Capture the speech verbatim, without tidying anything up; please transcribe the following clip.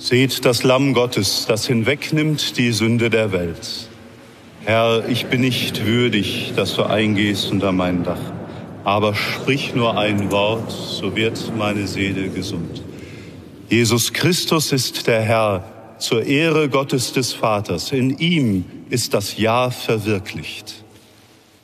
Seht das Lamm Gottes, das hinwegnimmt die Sünde der Welt. Herr, ich bin nicht würdig, dass du eingehst unter mein Dach. Aber sprich nur ein Wort, so wird meine Seele gesund. Jesus Christus ist der Herr, zur Ehre Gottes des Vaters. In ihm ist das Ja verwirklicht.